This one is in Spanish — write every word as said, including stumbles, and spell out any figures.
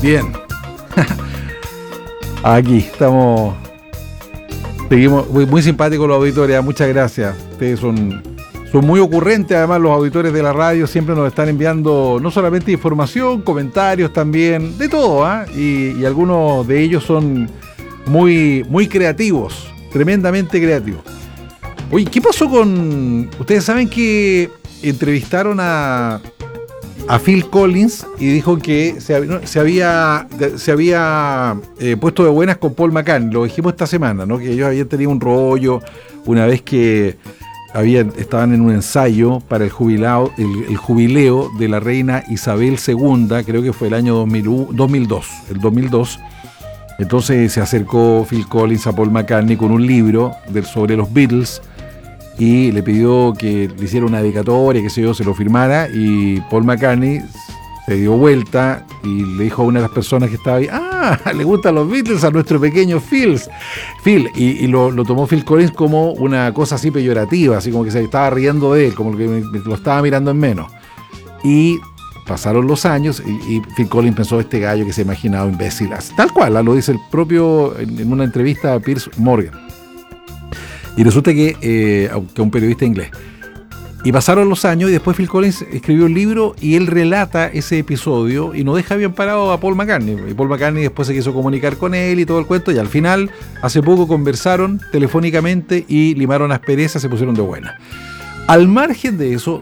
Bien. Aquí estamos. Seguimos. Muy, muy simpáticos los auditores. Muchas gracias. Ustedes son, son muy ocurrentes. Además, los auditores de la radio siempre nos están enviando no solamente información, comentarios también, de todo, ¿eh? y, y algunos de ellos son muy, muy creativos. Tremendamente creativos. Oye, ¿qué pasó con...? Ustedes saben que entrevistaron a, a Phil Collins y dijo que se, se había, se había eh, puesto de buenas con Paul McCartney. Lo dijimos esta semana, ¿no? Que ellos habían tenido un rollo una vez que habían, estaban en un ensayo para el, jubilado, el, el jubileo de la reina Isabel segunda, creo que fue el año dos mil uno, dos mil dos, el dos mil dos. Entonces se acercó Phil Collins a Paul McCartney con un libro de, sobre los Beatles y le pidió que le hiciera una dedicatoria, que sé yo, se lo firmara, y Paul McCartney se dio vuelta y le dijo a una de las personas que estaba ahí: ¡ah! Le gustan los Beatles a nuestro pequeño Phil. Phil y, y lo, lo tomó Phil Collins como una cosa así peyorativa, así como que se estaba riendo de él, como que lo estaba mirando en menos. Y pasaron los años y, y Phil Collins pensó: este gallo que se ha imaginado imbécil, tal cual, lo dice el propio en, en una entrevista a Piers Morgan. Y resulta que, eh, que un periodista inglés. Y pasaron los años y después Phil Collins escribió un libro y él relata ese episodio y no deja bien parado a Paul McCartney. Y Paul McCartney después se quiso comunicar con él y todo el cuento, y al final, hace poco conversaron telefónicamente y limaron asperezas, se pusieron de buena. Al margen de eso,